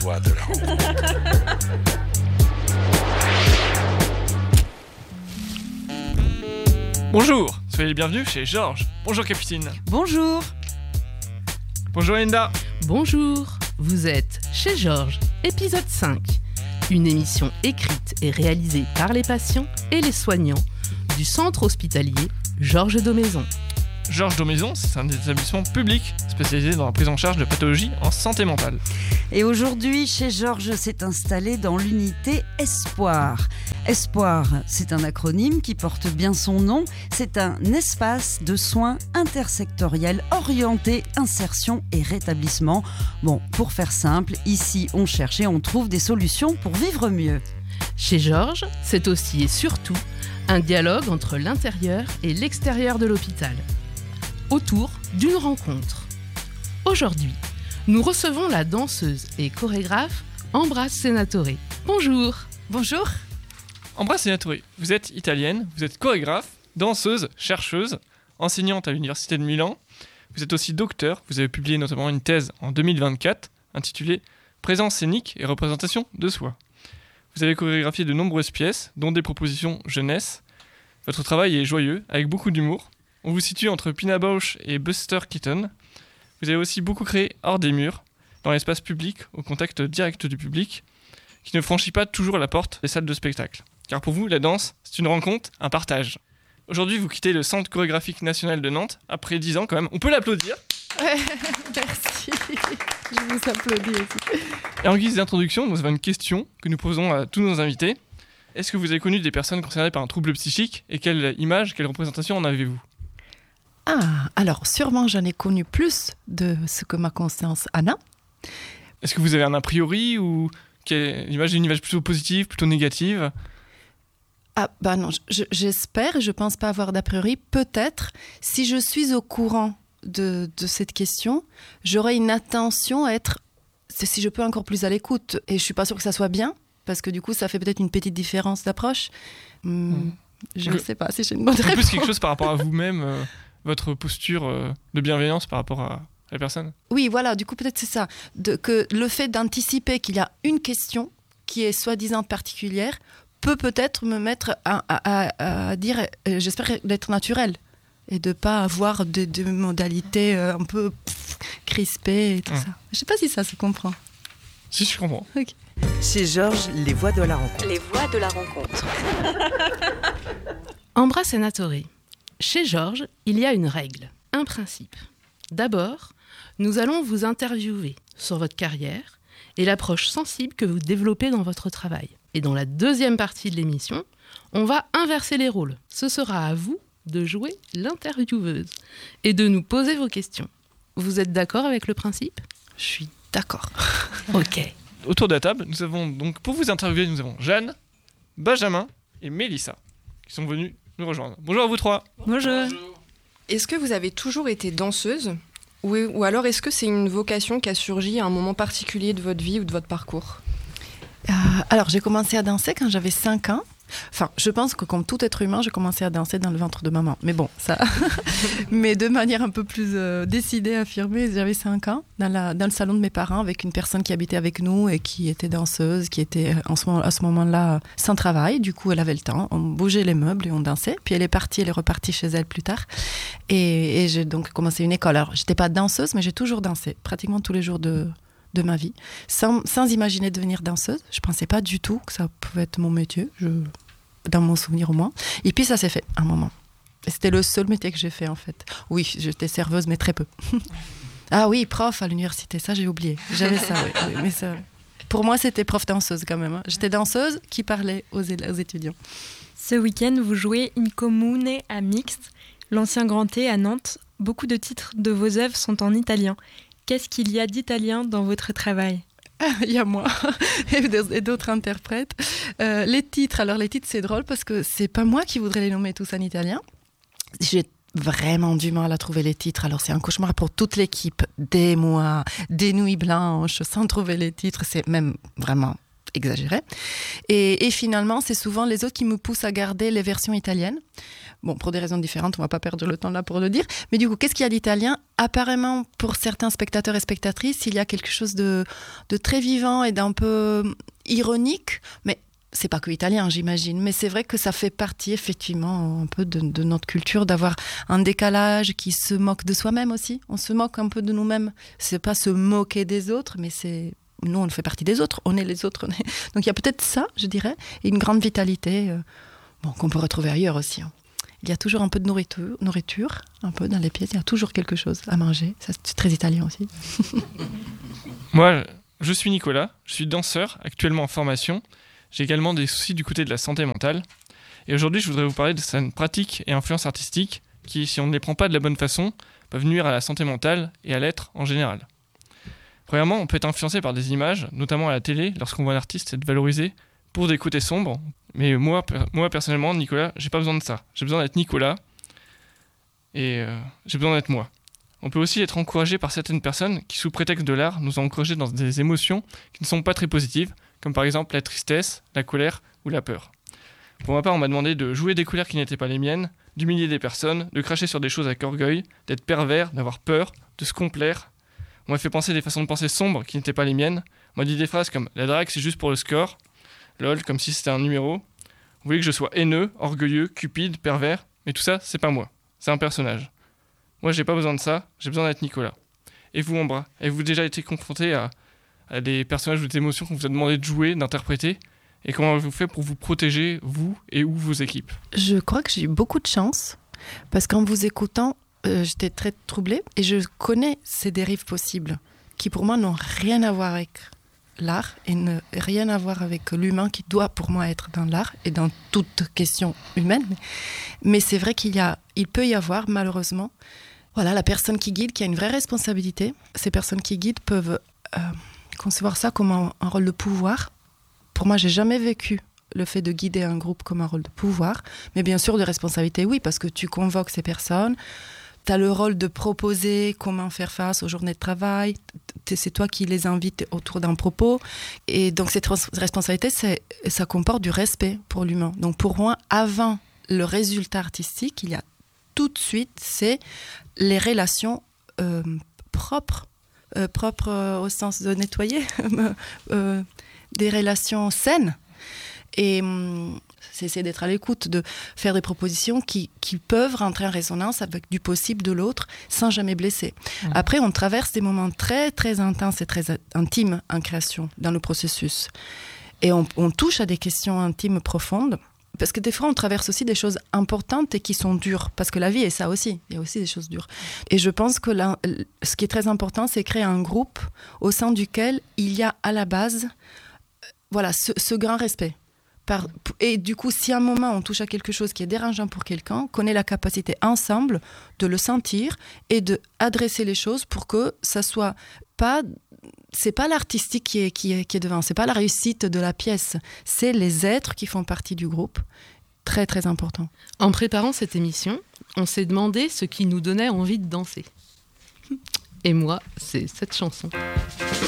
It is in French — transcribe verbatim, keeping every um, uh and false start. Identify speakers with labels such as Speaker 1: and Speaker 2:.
Speaker 1: voix de la rencontre.
Speaker 2: Bonjour, soyez les bienvenus chez Georges. Bonjour Capucine.
Speaker 3: Bonjour.
Speaker 2: Bonjour Linda.
Speaker 4: Bonjour, vous êtes chez Georges, épisode cinq. Une émission écrite et réalisée par les patients et les soignants du centre hospitalier Georges Daumaison.
Speaker 2: Georges Daumaison, c'est un établissement public spécialisé dans la prise en charge de pathologies en santé mentale.
Speaker 3: Et aujourd'hui, chez Georges s'est installé dans l'unité Espoir. Espoir, c'est un acronyme qui porte bien son nom. C'est un espace de soins intersectoriels orienté insertion et rétablissement. Bon, pour faire simple, ici on cherche et on trouve des solutions pour vivre mieux.
Speaker 4: Chez Georges, c'est aussi et surtout un dialogue entre l'intérieur et l'extérieur de l'hôpital, autour d'une rencontre. Aujourd'hui, nous recevons la danseuse et chorégraphe Ambra Senatore. Bonjour.
Speaker 3: Bonjour.
Speaker 2: Ambra Senatore, vous êtes italienne, vous êtes chorégraphe, danseuse, chercheuse, enseignante à l'Université de Milan. Vous êtes aussi docteur, vous avez publié notamment une thèse en deux mille vingt-quatre intitulée « Présence scénique et représentation de soi ». Vous avez chorégraphié de nombreuses pièces, dont des propositions jeunesse. Votre travail est joyeux, avec beaucoup d'humour. On vous situe entre Pina Bausch et Buster Keaton. Vous avez aussi beaucoup créé hors des murs, dans l'espace public, au contact direct du public, qui ne franchit pas toujours la porte des salles de spectacle. Car pour vous, la danse, c'est une rencontre, un partage. Aujourd'hui, vous quittez le Centre chorégraphique national de Nantes, après dix ans quand même. On peut l'applaudir.
Speaker 5: Ouais, merci. Je vous applaudis aussi.
Speaker 2: Et en guise d'introduction, nous avons une question que nous posons à tous nos invités. Est-ce que vous avez connu des personnes concernées par un trouble psychique et quelle image, quelle représentation en avez-vous ?
Speaker 5: Ah, alors sûrement j'en ai connu plus de ce que ma conscience en a.
Speaker 2: Est-ce que vous avez un a priori ou quelle image, une image plutôt positive, plutôt négative ?
Speaker 5: Ah bah non, je, j'espère et je pense pas avoir d'a priori. Peut-être, si je suis au courant de, de cette question, j'aurai une attention à être, si je peux, encore plus à l'écoute. Et je suis pas sûre que ça soit bien, parce que du coup ça fait peut-être une petite différence d'approche. Hum, mmh. Je ne sais pas si j'ai une bonne réponse.
Speaker 2: En plus quelque chose par rapport à vous-même, euh, votre posture euh, de bienveillance par rapport à la personne.
Speaker 5: Oui, voilà, du coup peut-être c'est ça. De, que le fait d'anticiper qu'il y a une question qui est soi-disant particulière peut peut-être me mettre à, à, à, à dire, euh, j'espère d'être naturel et de ne pas avoir des de modalités euh, un peu pff, crispées et tout mmh. ça. Je ne sais pas si ça se comprend.
Speaker 2: Si, je comprends.
Speaker 5: Okay.
Speaker 3: Chez Georges, les voix de la rencontre.
Speaker 6: Les voix de la rencontre.
Speaker 4: Ambra Senatore. Chez Georges, il y a une règle, un principe. D'abord, nous allons vous interviewer sur votre carrière et l'approche sensible que vous développez dans votre travail. Et dans la deuxième partie de l'émission, on va inverser les rôles. Ce sera à vous de jouer l'intervieweuse et de nous poser vos questions. Vous êtes d'accord avec le principe ?
Speaker 5: Je suis d'accord.
Speaker 4: Ok.
Speaker 2: Autour de la table, nous avons donc, pour vous interviewer, nous avons Jeanne, Benjamin et Mélissa qui sont venus nous rejoindre. Bonjour à vous trois.
Speaker 7: Bonjour. Bonjour. Est-ce que vous avez toujours été danseuse ou, ou alors est-ce que c'est une vocation qui a surgi à un moment particulier de votre vie ou de votre parcours ?
Speaker 5: euh, Alors, j'ai commencé à danser quand j'avais cinq ans. Enfin, je pense que comme tout être humain, j'ai commencé à danser dans le ventre de maman. Mais bon, ça... Mais de manière un peu plus euh, décidée, affirmée, j'avais cinq ans, dans, la, dans le salon de mes parents, avec une personne qui habitait avec nous et qui était danseuse, qui était en ce moment, à ce moment-là sans travail. Du coup, elle avait le temps. On bougeait les meubles et on dansait. Puis elle est partie, elle est repartie chez elle plus tard. Et, et j'ai donc commencé une école. Alors, je n'étais pas danseuse, mais j'ai toujours dansé, pratiquement tous les jours de... de ma vie, sans, sans imaginer devenir danseuse. Je ne pensais pas du tout que ça pouvait être mon métier, je, dans mon souvenir au moins. Et puis ça s'est fait, un moment. Et c'était le seul métier que j'ai fait, en fait. Oui, j'étais serveuse, mais très peu. Ah oui, prof à l'université, ça j'ai oublié. J'avais ça, oui, oui, mais ça... Pour moi, c'était prof danseuse quand même. Hein. J'étais danseuse qui parlait aux, aux étudiants.
Speaker 8: Ce week-end, vous jouez In Comune à Mixte, l'ancien Grand T à Nantes. Beaucoup de titres de vos œuvres sont en italien. Qu'est-ce qu'il y a d'italien dans votre travail ?
Speaker 5: Il y a moi et d'autres interprètes. Euh, les titres, alors les titres c'est drôle parce que c'est pas moi qui voudrais les nommer tous en italien. J'ai vraiment du mal à trouver les titres, alors c'est un cauchemar pour toute l'équipe. Des mois, des nuits blanches, sans trouver les titres, c'est même vraiment exagérer. Et, et finalement, c'est souvent les autres qui me poussent à garder les versions italiennes. Bon, pour des raisons différentes, on ne va pas perdre le temps là pour le dire. Mais du coup, qu'est-ce qu'il y a d'italien ? Apparemment, pour certains spectateurs et spectatrices, il y a quelque chose de, de très vivant et d'un peu ironique. Mais c'est pas que italien, j'imagine. Mais c'est vrai que ça fait partie, effectivement, un peu de, de notre culture, d'avoir un décalage qui se moque de soi-même aussi. On se moque un peu de nous-mêmes. C'est pas se moquer des autres, mais c'est... Nous, on fait partie des autres. On est les autres. On est... Donc, il y a peut-être ça, je dirais, et une grande vitalité euh, bon, qu'on peut retrouver ailleurs aussi. Hein. Il y a toujours un peu de nourriture, nourriture, un peu dans les pièces. Il y a toujours quelque chose à manger. Ça, c'est très italien aussi.
Speaker 2: Moi, je suis Nicolas. Je suis danseur, actuellement en formation. J'ai également des soucis du côté de la santé mentale. Et aujourd'hui, je voudrais vous parler de certaines pratiques et influences artistiques qui, si on ne les prend pas de la bonne façon, peuvent nuire à la santé mentale et à l'être en général. Premièrement, on peut être influencé par des images, notamment à la télé, lorsqu'on voit un artiste être valorisé pour des côtés sombres. Mais moi, moi personnellement, Nicolas, j'ai pas besoin de ça. J'ai besoin d'être Nicolas et euh, j'ai besoin d'être moi. On peut aussi être encouragé par certaines personnes qui, sous prétexte de l'art, nous ont encouragés dans des émotions qui ne sont pas très positives, comme par exemple la tristesse, la colère ou la peur. Pour ma part, on m'a demandé de jouer des couleurs qui n'étaient pas les miennes, d'humilier des personnes, de cracher sur des choses avec orgueil, d'être pervers, d'avoir peur, de se complaire. On m'a fait penser des façons de penser sombres qui n'étaient pas les miennes. On m'a dit des phrases comme « la drague c'est juste pour le score », lol, comme si c'était un numéro. Vous voulez que je sois haineux, orgueilleux, cupide, pervers, mais tout ça, c'est pas moi. C'est un personnage. Moi, j'ai pas besoin de ça, j'ai besoin d'être Nicolas. Et vous, Ambra, avez-vous déjà été confronté à, à des personnages ou des émotions qu'on vous a demandé de jouer, d'interpréter ? Et comment avez-vous fait pour vous protéger, vous et ou vos équipes ?
Speaker 5: Je crois que j'ai eu beaucoup de chance, parce qu'en vous écoutant, euh, j'étais très troublée, et je connais ces dérives possibles, qui pour moi n'ont rien à voir avec l'art et ne rien à voir avec l'humain qui doit pour moi être dans l'art et dans toute question humaine. Mais c'est vrai qu'il y a, il peut y avoir malheureusement, voilà, la personne qui guide qui a une vraie responsabilité. Ces personnes qui guident peuvent euh, concevoir ça comme un, un rôle de pouvoir. Pour moi, j'ai jamais vécu le fait de guider un groupe comme un rôle de pouvoir, mais bien sûr de responsabilité, oui, parce que tu convoques ces personnes. Tu as le rôle de proposer comment faire face aux journées de travail. C'est toi qui les invites autour d'un propos. Et donc, cette responsabilité, c'est, ça comporte du respect pour l'humain. Donc, pour moi, avant le résultat artistique, il y a tout de suite, c'est les relations euh, propres, euh, propres euh, au sens de nettoyer, euh, des relations saines. Et hum, c'est essayer d'être à l'écoute, de faire des propositions qui, qui peuvent rentrer en résonance avec du possible de l'autre sans jamais blesser. Mmh. Après, on traverse des moments très, très intenses et très intimes en création, dans le processus. Et on, on touche à des questions intimes profondes, parce que des fois, on traverse aussi des choses importantes et qui sont dures, parce que la vie est ça aussi, il y a aussi des choses dures. Et je pense que là, ce qui est très important, c'est créer un groupe au sein duquel il y a à la base voilà, ce, ce grand respect. Par, et du coup, si à un moment on touche à quelque chose qui est dérangeant pour quelqu'un, qu'on ait la capacité ensemble de le sentir et de adresser les choses pour que ça soit pas, c'est pas l'artistique qui est, qui est, qui est devant, c'est pas la réussite de la pièce, c'est les êtres qui font partie du groupe. Très très important.
Speaker 4: En préparant cette émission, on s'est demandé ce qui nous donnait envie de danser. Et moi, c'est cette chanson.